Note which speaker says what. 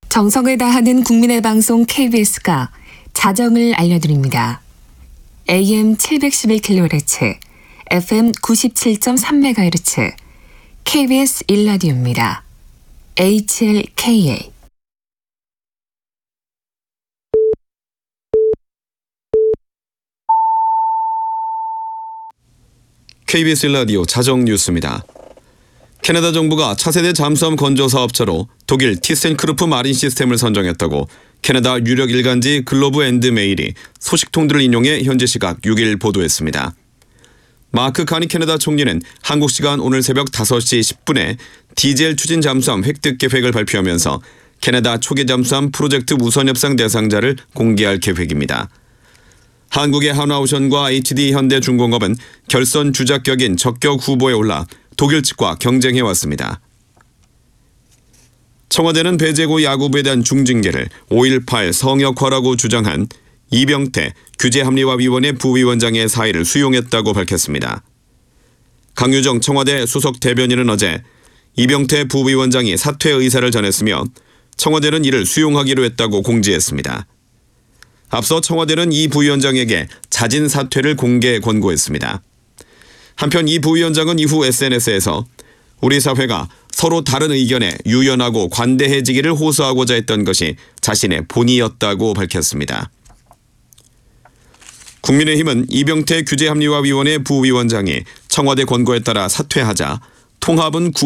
Speaker 1: 정성을 다하는 국민의 방송 KBS가 자정을 알려드립니다. AM 711kHz, FM 97.3MHz, KBS 1라디오입니다. HLKA.
Speaker 2: KBS 라디오 자정 뉴스입니다. 캐나다 정부가 차세대 잠수함 건조 사업자로 독일 티센크루프 마린 시스템을 선정했다고 캐나다 유력 일간지 글로브 앤드 메일이 소식통들을 인용해 현지 시각 6일 보도했습니다. 마크 카니 캐나다 총리는 한국 시간 오늘 새벽 5시 10분에 디젤 추진 잠수함 획득 계획을 발표하면서 캐나다 초계 잠수함 프로젝트 우선 협상 대상자를 공개할 계획입니다. 한국의 한화오션과 HD 현대중공업은 결선 주자격인 적격 후보에 올라 독일 측과 경쟁해왔습니다. 청와대는 배재고 야구부에 대한 중징계를 5.18 성역화라고 주장한 이병태 규제합리화위원회 부위원장의 사의를 수용했다고 밝혔습니다. 강유정 청와대 수석 대변인은 어제 이병태 부위원장이 사퇴 의사를 전했으며 청와대는 이를 수용하기로 했다고 공지했습니다. 앞서 청와대는 이 부위원장에게 자진 사퇴를 공개 권고했습니다. 한편 이 부위원장은 이후 SNS에서 우리 사회가 서로 다른 의견에 유연하고 관대해지기를 호소하고자 했던 것이 자신의 본의였다고 밝혔습니다. 국민의힘은 이병태 규제합리화위원회 부위원장이 청와대 권고에 따라 사퇴하자 통합은